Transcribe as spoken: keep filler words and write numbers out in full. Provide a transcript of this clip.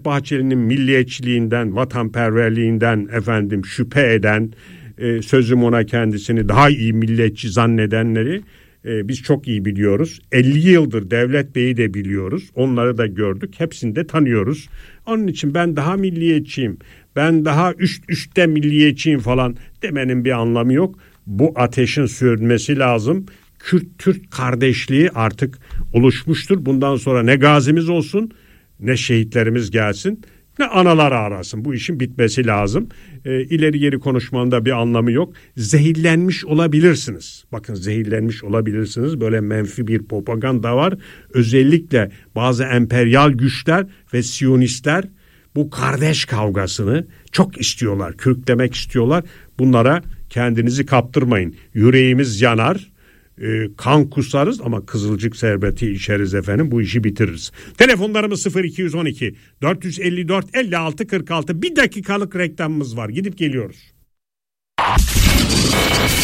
Bahçeli'nin milliyetçiliğinden, vatanperverliğinden efendim şüphe eden, e, sözüm ona kendisini daha iyi milliyetçi zannedenleri e, biz çok iyi biliyoruz. elli yıldır Devlet Bey'i de biliyoruz. Onları da gördük. Hepsini de tanıyoruz. Onun için ben daha milliyetçiyim, ben daha üst üstte milliyetçiyim falan demenin bir anlamı yok. Bu ateşin sönmesi lazım. Kürt-Türk kardeşliği artık oluşmuştur. Bundan sonra ne gazimiz olsun, ne şehitlerimiz gelsin, ne analar arasın. Bu işin bitmesi lazım. E, ileri geri konuşmanın bir anlamı yok. Zehirlenmiş olabilirsiniz. Bakın, zehirlenmiş olabilirsiniz. Böyle menfi bir propaganda var. Özellikle bazı emperyal güçler ve Siyonistler bu kardeş kavgasını çok istiyorlar. Kürklemek istiyorlar. Bunlara kendinizi kaptırmayın. Yüreğimiz yanar. Kan kusarız ama kızılcık şerbeti içeriz efendim, bu işi bitiririz. Telefonlarımız sıfır iki on iki dört yüz elli dört elli altı kırk altı. Bir dakikalık reklamımız var, gidip geliyoruz.